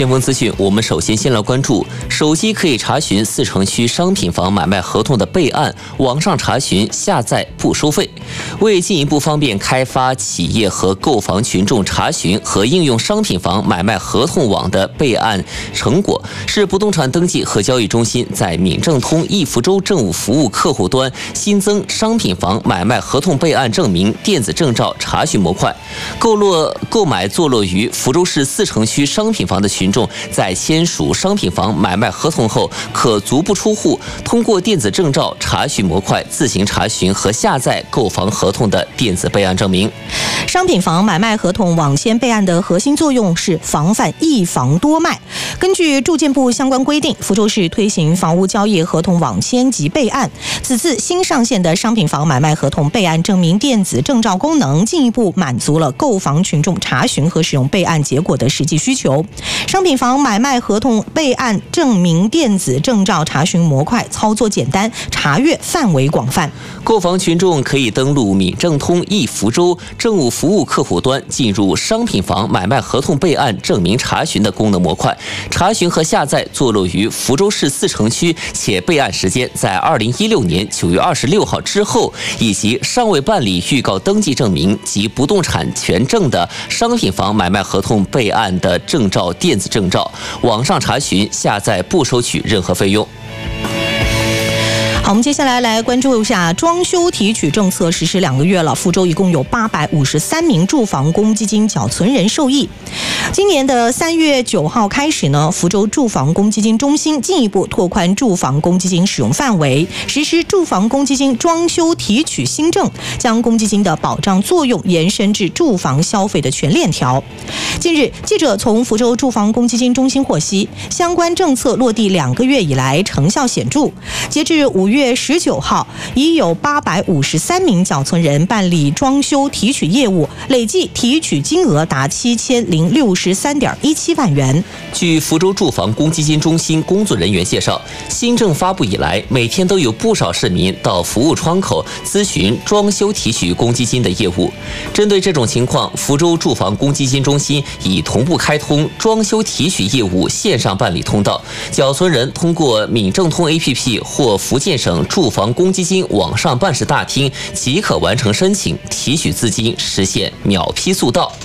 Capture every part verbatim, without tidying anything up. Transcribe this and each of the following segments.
先锋资讯，我们首先先来关注：手机可以查询四城区商品房买卖合同的备案，网上查询下载不收费。为进一步方便开发企业和购房群众查询和应用商品房买卖合同网的备案成果，市不动产登记和交易中心在闽政通易福州政务服务客户端新增商品房买卖合同备案证明电子证照查询模块。购落购买坐落于福州市四城区商品房的群众，在签署商品房买卖合同后，可足不出户，通过电子证照查询模块自行查询和下载购房合同的电子备案证明。 商品房买卖合同网签备案的核心作用是防范一房多卖。根据住建部相关规定，福州市推行房屋交易合同网签及备案。此次新上线的商品房买卖合同备案证明电子证照功能，进一步满足了购房群众查询和使用备案结果的实际需求。商品房买卖合同备案证明电子证照查询模块操作简单，查阅范围广泛。 购房群众可以登录闽政通易福州政务服务客户端，进入商品房买卖合同备案证明查询的功能模块，查询和下载坐落于福州市四城区且备案时间在二零一六年九月二十六号之后，以及尚未办理预告登记证明及不动产权证的商品房买卖合同备案的证照电子证照，网上查询下载不收取任何费用。 好，我们接下来来关注一下装修提取政策实施两个月了，福州一共有八百五十三名住房公积金缴存人受益。今年的三月九号开始呢，福州住房公积金中心进一步拓宽住房公积金使用范围，实施住房公积金装修提取新政，将公积金的保障作用延伸至住房消费的全链条。近日，记者从福州住房公积金中心获悉，相关政策落地两个月以来成效显著，截至五月十九号，已有八百五十三名缴存人办理装修提取业务，累计提取金额达七千零六十三点一七万元。 据福州住房公积金中心工作人员介绍，新政发布以来，每天都有不少市民到服务窗口咨询装修提取公积金的业务。针对这种情况，福州住房公积金中心已同步开通装修提取业务线上办理通道，缴存人通过闽政通 A P P 或福建省住房公积金网上办事大厅即可完成申请，提取资金，实现秒批速到。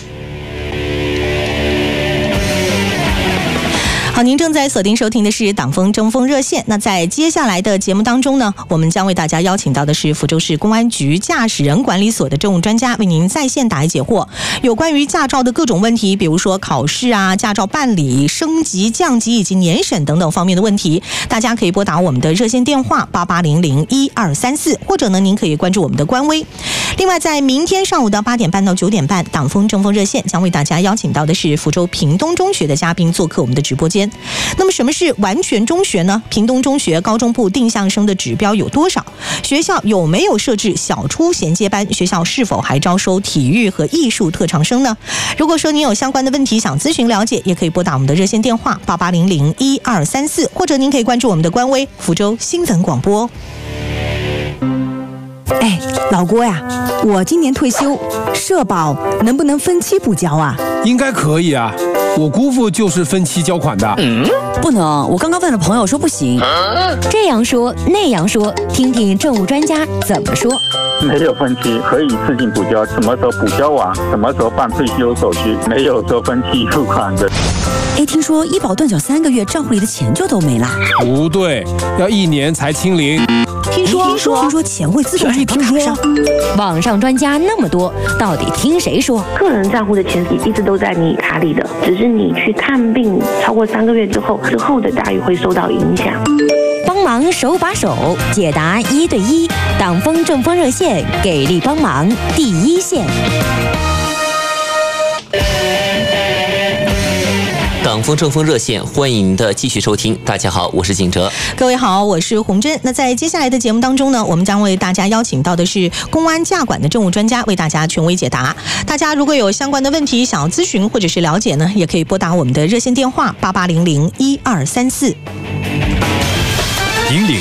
好，您正在锁定收听的是党风争锋热线。那在接下来的节目当中呢，我们将为大家邀请到的是福州市公安局驾驶人管理所的政务专家，为您在线答疑解惑。有关于驾照的各种问题，比如说考试啊、驾照办理、升级、降级以及年审等等方面的问题，大家可以拨打我们的热线电话八八零零一二三四，或者呢，您可以关注我们的官微。另外，在明天上午的八点半到九点半，党风争锋热线将为大家邀请到的是福州屏东中学的嘉宾做客我们的直播间。那么什么是完全中学呢？屏东中学高中部定向生的指标有多少？学校有没有设置小初衔接班？学校是否还招收体育和艺术特长生呢？如果说您有相关的问题想咨询了解，也可以拨打我们的热线电话八八零零一二三四，或者您可以关注我们的官微福州新闻广播。 哎，老郭呀，我今年退休，社保能不能分期补交啊？ 应该可以啊，我姑父就是分期交款的。 嗯，不能，我刚刚问了朋友说不行。 这样说那样说，听听政务专家怎么说。 没有分期，可以一次性补交，什么时候补交完，什么时候办退休手续，没有说分期付款的。 哎，听说医保断缴三个月，账户里的钱就都没了。 不对，要一年才清零。 听说听说听说钱会自动转到卡上。 网上专家那么多，到底听谁说？ 个人账户的钱一直都在你卡里的，只是你去看病超过三个月之后，之后的待遇会受到影响。 帮忙手把手解答一对一，党风政风热线给力帮忙第一线。 党风政风热线，欢迎您的继续收听。大家好，我是景哲。 各位好，我是洪真。那在接下来的节目当中呢，我们将为大家邀请到的是公安驾管的政务专家，为大家权威解答。大家如果有相关的问题想要咨询或者是了解呢，也可以拨打我们的热线电话八八零零一二三四。 引领